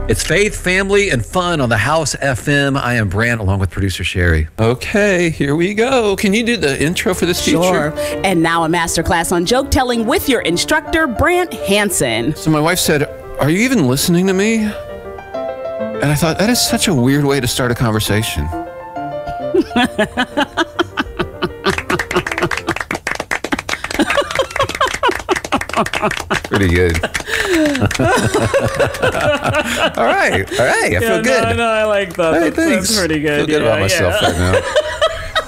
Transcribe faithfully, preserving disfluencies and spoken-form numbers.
It's faith, family, and fun on the House F M. I am Brant, along with producer Sherry. Okay, here we go. Can you do the intro for this feature? Sure. And now a masterclass on joke telling with your instructor, Brant Hansen. So my wife said, "Are you even listening to me?" And I thought, that is such a weird way to start a conversation. Pretty good. all right, all right. I yeah, feel good. No, no, I like that. Hey, That's, thanks. that's pretty good. I feel good yeah, about myself yeah. right now.